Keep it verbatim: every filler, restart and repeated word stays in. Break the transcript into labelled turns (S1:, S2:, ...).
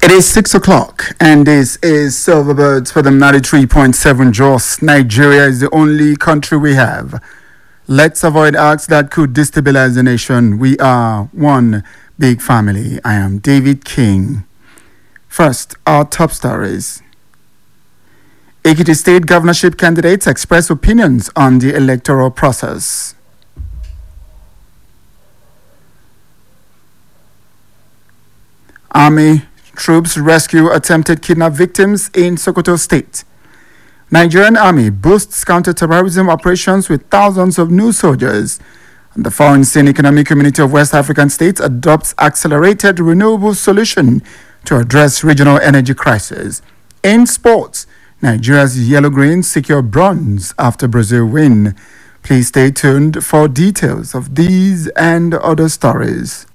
S1: It is six o'clock, and this is Silverbirds for the ninety-three point seven Jos. Nigeria is the only country we have. Let's avoid acts that could destabilize the nation. We are one big family. I am David King. First, our top stories. Ekiti State governorship candidates express opinions on the electoral process. Army troops rescue attempted kidnap victims in Sokoto State. Nigerian Army boosts counter-terrorism operations with thousands of new soldiers. And the Foreign Scene Economic Community of West African States adopts accelerated renewable solution to address regional energy crisis. In sports, Nigeria's Yellow Greens secure bronze after Brazil win. Please stay tuned for details of these and other stories.